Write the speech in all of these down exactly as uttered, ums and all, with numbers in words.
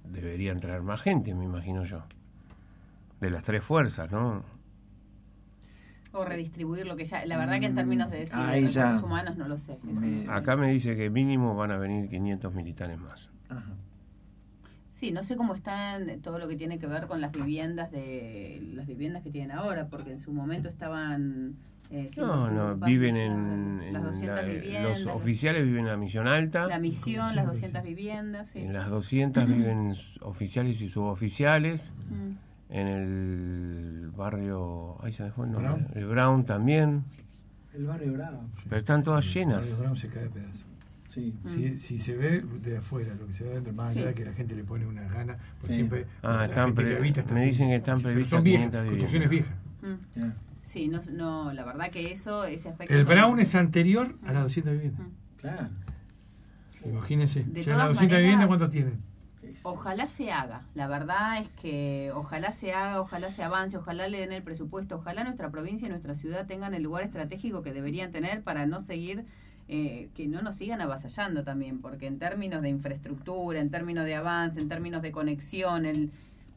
deberían traer más gente, me imagino yo. De las tres fuerzas, ¿no? O redistribuir lo que ya... La verdad que en términos de, decir, Ahí de ya. recursos humanos no lo sé. Eso Me- no- Acá me dice que mínimo van a venir quinientos militares más. Ajá. Sí, no sé cómo están todo lo que tiene que ver con las viviendas de las viviendas que tienen ahora, porque en su momento estaban... Eh, No, no, ocupadas, viven o sea, en... las en doscientas la- viviendas. los oficiales viven en la Misión Alta. La misión, las doscientas viviendas, sí. En las doscientas viven oficiales y suboficiales. Mm. En el barrio... Ahí se me fue el nombre. Brown. El Brown también. El barrio Bravo. Pero están todas El llenas. barrio Brown se cae de pedazos. Sí. Mm. Si, si se ve de afuera, lo que se ve adentro, más Sí. allá de que la gente le pone unas ganas, pues Sí. siempre Ah, la están gente pre- que habita está me así. dicen que están Sí, pero previstas son viejas, quinientas construcciones viejas. Mm. Ya. Sí, no, no, la verdad que eso, ese aspecto... El no- Brown es anterior a las doscientas viviendas. Mm. Claro. Imagínense. De Ya todas las doscientas maneras- viviendas, ¿cuántos tienen? Ojalá se haga, la verdad es que ojalá se haga, ojalá se avance, ojalá le den el presupuesto, ojalá nuestra provincia y nuestra ciudad tengan el lugar estratégico que deberían tener para no seguir, eh, que no nos sigan avasallando también, porque en términos de infraestructura, en términos de avance, en términos de conexión, el...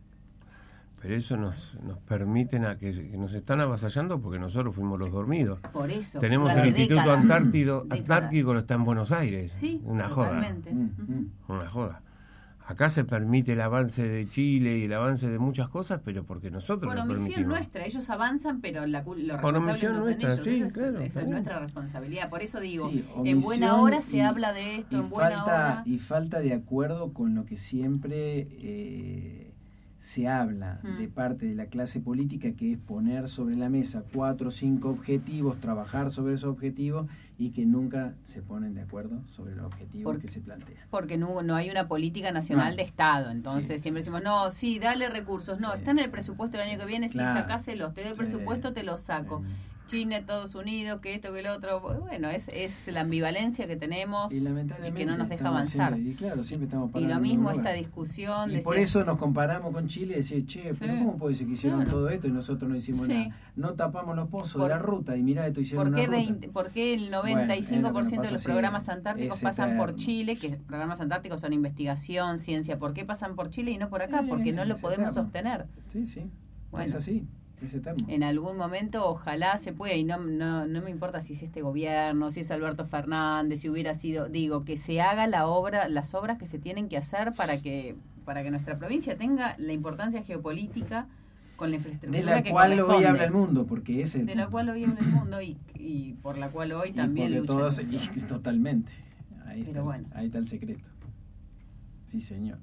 Pero eso nos, nos permiten a que, que nos están avasallando porque nosotros fuimos los dormidos. por eso... Tenemos durante el Instituto décadas, Antártido, décadas. Antártico, está en Buenos Aires. Sí, Una joda. totalmente. Mm, Ujú. mm. Una joda. Acá se permite el avance de Chile y el avance de muchas cosas, pero porque nosotros Por lo omisión permitimos. nuestra, ellos avanzan, pero la, cul- los Por responsables omisión no son nuestra, ellos, sí, eso, es- claro, eso está es bien. nuestra responsabilidad. Por eso digo, Sí, en buena omisión hora se y- habla de esto, y en buena falta, hora... Y falta de acuerdo con lo que siempre eh, se habla Mm. de parte de la clase política, que es poner sobre la mesa cuatro o cinco objetivos, trabajar sobre esos objetivos y que nunca se ponen de acuerdo sobre los objetivos Por- que se plantean. Porque no, no hay una política nacional No. de Estado, entonces Sí. siempre decimos, no, sí, dale recursos, no, Sí. está en el presupuesto del año que viene, Claro. sí, sacáselos, te doy el Sí. presupuesto, te lo saco. Eh, China, Estados Unidos, que esto, que lo otro, bueno, es, es la ambivalencia que tenemos Y y lamentablemente que no nos deja estamos avanzar. siempre- y claro, siempre estamos Y parando lo en mismo un esta lugar. discusión Y de por si- eso nos comparamos con Chile y decir, che, pero Sí. ¿cómo puede ser que hicieron Claro. todo esto y nosotros no hicimos Sí. nada? No tapamos los pozos Por- de la ruta y mirá, esto hicieron ¿Por qué, una ruta. veinte por qué el noventa y cinco por ciento Bueno, es lo que nos de los pasa, programas sí, antárticos es pasan por eterno. Chile? Que programas antárticos son investigación, ciencia. ¿Por qué pasan por Chile y no por acá? Sí, Porque no lo es podemos eterno. sostener. Sí, sí, Bueno. es así, es eterno. En algún momento ojalá se pueda, y no, no, no me importa si es este gobierno, si es Alberto Fernández, si hubiera sido, digo, que se haga la obra, las obras que se tienen que hacer para que, para que nuestra provincia tenga la importancia geopolítica con la infraestructura De la que cual hoy corresponde. habla el mundo, porque es el De la cual hoy habla el mundo y, y por la cual hoy y también porque lucha. todos, el mundo. y totalmente. Ahí Pero está, bueno. ahí está el secreto. Sí, señor.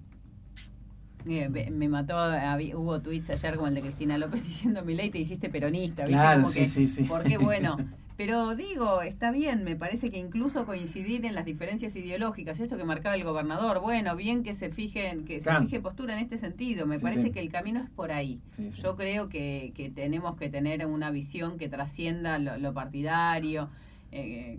Eh, me- me mató, había- hubo tweets ayer como el de Cristina López diciendo Milei te hiciste peronista, ¿viste? Claro, Como sí, que, sí, sí. Porque bueno, pero digo, está bien, me parece que incluso coincidir en las diferencias ideológicas, esto que marcaba el gobernador, bueno, bien que se fijen, que Claro. se fije postura en este sentido, me Sí, parece sí. que el camino es por ahí. Sí, sí. Yo creo que, que tenemos que tener una visión que trascienda lo, lo partidario. Eh,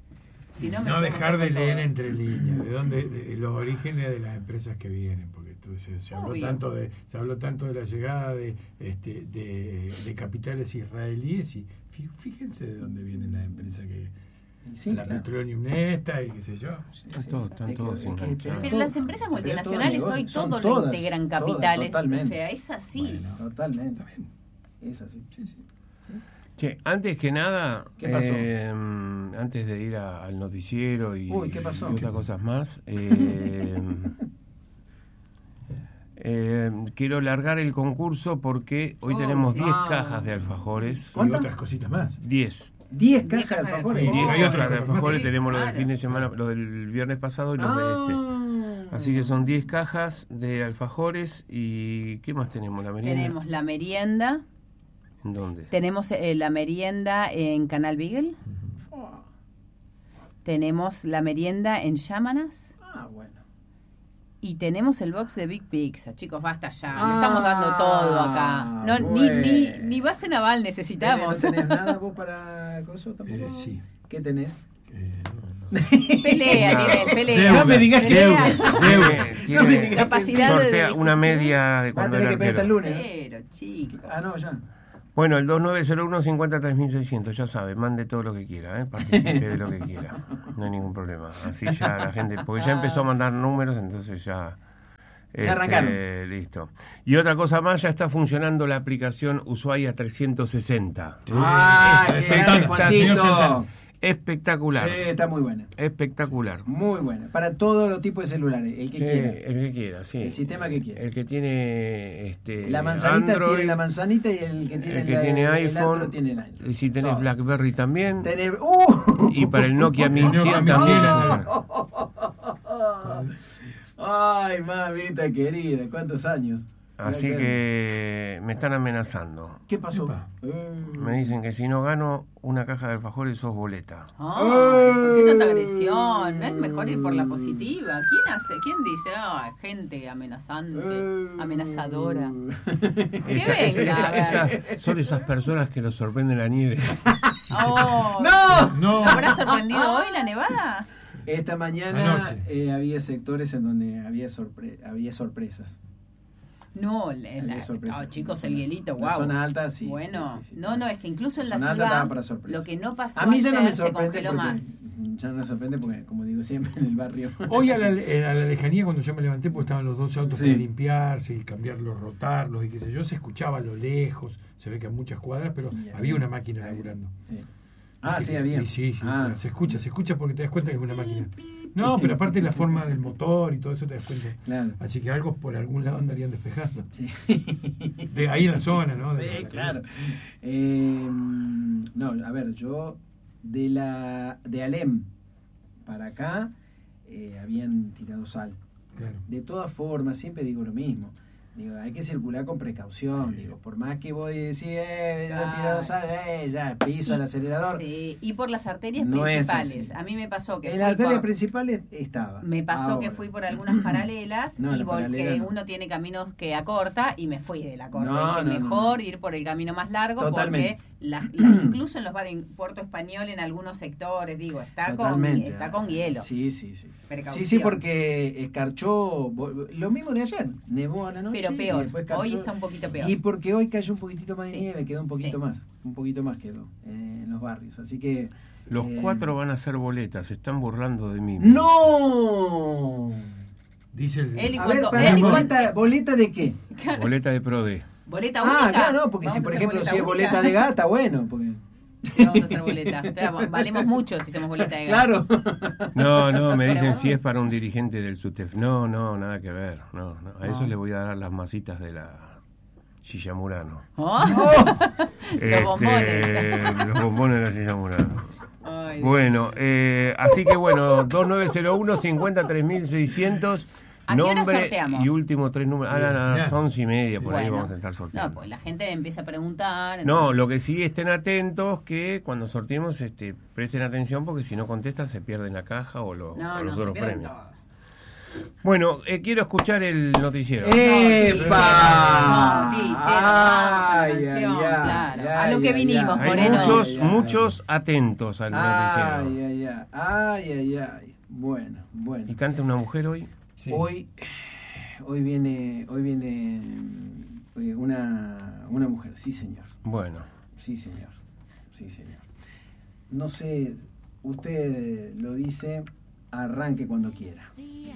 si no, No mezclamos dejar un de poco leer todo. entre líneas, de dónde, de los orígenes de las empresas que vienen, porque tú- se, se habló Obvio. tanto de, se habló tanto de la llegada de, este, de, de capitales israelíes y fí- fíjense de dónde vienen las empresas que Y sí, la claro. Petroleum esta y qué sé yo. Están todos- están Es que- todos es que- enganchados. Pero todo- las empresas pero es todo multinacionales hoy negocio, son todo todas, lo integran todas, capitales, o totalmente. sea, es así. Bueno. Totalmente. Es así. Sí, sí. Che, antes que nada, ¿Qué pasó? eh, antes de ir a- al noticiero y, Uy, ¿qué pasó? y otras cosas más, eh, eh, quiero largar el concurso porque hoy Oh, tenemos sí. diez Ah. cajas de alfajores. Y ¿Cuántas? otras cositas más. diez. diez Diez cajas de cajas de alfajores. Y alfajores. hay Oh, otras de sí, alfajores, tenemos los del claro. fin de semana, los del viernes pasado y los de este. Ah. Así que son diez cajas de alfajores. ¿Y qué más tenemos? ¿La merienda? Tenemos la merienda, ¿En dónde? tenemos eh, la merienda en Canal Beagle, Ah, tenemos la merienda en Llamanas Ah, bueno. y tenemos el box de Big Pizza. Chicos, basta ya, Ah, le estamos dando todo acá. No, ni, ni, bueno. ni base naval necesitamos. ¿No tenés nada vos para coso tampoco? Eh, sí. ¿Qué tenés? Eh, no, no sé. Pelea, No. tiene, pelea. Deuda. No me digas que Pelea. Tiene, tiene No me digas Capacidad de sortea discusión. una media de Va a cuando tener era que pedirte el arquero. lunes, ¿no? Pero, chicos. Ah, no, ya. Bueno, el dos nueve cero uno cincuenta tres mil seiscientos, ya sabe, mande todo lo que quiera, ¿eh? Participe de lo que quiera, no hay ningún problema. Así ya la gente, porque ya empezó a mandar números, entonces ya Ya arrancaron. Este, listo. Y otra cosa más, ya está funcionando la aplicación Ushuaia trescientos sesenta. ¡Ah, Es- qué es- grande, es- Juancito! Espectacular. Sí, está muy buena. Espectacular. Muy buena. Para todos los tipos de celulares, el que Sí, quiera. el que quiera, sí. El sistema que quiera. El que tiene este, La manzanita Android, tiene la manzanita y el que tiene, el que la- tiene el iPhone, Android tiene el Android. y si tenés Todo. BlackBerry también, Tener- ¡Uh! y para el Nokia mil Nokia cien mil cien, también. Ay, mamita querida, ¿cuántos años? Así que me están amenazando. ¿Qué pasó? Epa. Eh. Me dicen que si no gano una caja de alfajores sos boleta. Ay, ¿por qué tanta agresión? ¿No es mejor ir por la positiva? ¿Quién hace? ¿Quién dice? Ah, gente amenazante, Eh. amenazadora. Esa- venga, esa- a ver. esa- son esas personas que nos sorprende la nieve. Oh, ¡No! No. ¿Lo habrá sorprendido hoy la nevada? Esta mañana Anoche. eh, había sectores en donde había, sorpre- había sorpresas. No, le- Había la- sorpresas. oh, chicos, La el zona- hielito, la wow. zona alta, sí. Bueno, sí, sí, sí. no, no, es que incluso en la zona alta estaba ciudad para sorpresa. lo que no pasó A mí ya no me ayer se sorprende congeló porque, más. ya no me sorprende porque, como digo siempre, en el barrio. Hoy a la, eh, a la lejanía, cuando yo me levanté, pues estaban los dos autos Sí. para limpiarse y cambiarlos, rotarlos y qué sé yo, se escuchaba a lo lejos, se ve que a muchas cuadras, pero Y había una máquina laburando. Sí. Ah, Y- sí, había. y sí, sí, Ah. se escucha, se escucha porque te das cuenta que es una máquina. No, pero aparte la forma del motor y todo eso te das cuenta. Claro. Así que algo por algún lado andarían despejando. Sí. De ahí en la zona, ¿no? De Sí, la- claro. Eh, no, a ver, yo de la de Alem para acá eh, habían tirado sal. Claro. De todas formas, siempre digo lo mismo. Digo, hay que circular con precaución. Digo, por más que voy a decir, eh, ya Claro. tirado sal, eh, ya piso al acelerador. Sí, y por las arterias No es principales. así. A mí me pasó que En fui las arterias por- principales estaba. Me pasó que Ahora. fui por algunas paralelas No, y la vol- paralela que no. uno tiene caminos que acorta y me fui de la corta. No, Dije, no, no, mejor no. ir por el camino más largo Totalmente. porque la- la- incluso en los bares, en Puerto Español, en algunos sectores, digo, está con Totalmente. está con hielo. Sí, sí, sí. Precaución. Sí, sí, porque escarchó vo- lo mismo de ayer. Nevó a la noche. Pero y peor. después escarchó. Hoy está un poquito peor. Y porque hoy cayó un poquitito más de Sí. nieve, quedó un poquito Sí. más. Un poquito más quedó eh, en los barrios. Así que. Los eh, cuatro van a ser boletas, se están burlando de mí. ¡No! Dice el. Él y A cuánto- ver, pará, él y boleta, cuánto- ¿boleta de qué? Boleta de PRODE. ¿Boleta única? Ah, claro, no, porque Vamos si a por hacer ejemplo si es única. boleta de gata, bueno, porque. Sí, vamos a hacer boleta. O sea, valemos mucho si somos boleta de gas. Claro. No, no, me Pero dicen bueno. si es para un dirigente del SUTEF. No, no, nada que ver. No, no. A eso No. le voy a dar las masitas de la Silla Murano. Oh. Este, Los bombones. Los bombones de la Silla Murano. Ay, Bueno, eh, así que bueno, dos nueve cero uno, cincuenta y tres mil seiscientos. ¿A qué hora Nombre sorteamos? y últimos tres números. Ah, a las once y media, por ahí Bueno. vamos a estar sorteando. No, pues la gente empieza a preguntar. No, lo que sí, estén atentos que cuando sorteemos este, presten atención porque si no contestan se pierden la caja o, lo- No, o no, los se otros pierden premios. todo. Bueno, eh, quiero escuchar el noticiero. ¡Epa! No, noticiero, vamos, Ay, la canción, ay, ay, claro. ay, A lo que ay, vinimos, ay. Hay Moreno. muchos, Ay, ay, muchos atentos al Ay, noticiero. ay, ay. Ay, ay, ay. Bueno, bueno. ¿Y canta una mujer hoy? Sí. Hoy, hoy viene, hoy viene eh, una, una mujer, sí señor, Bueno, sí señor, sí señor. No sé, usted lo dice, arranque cuando quiera. Hacía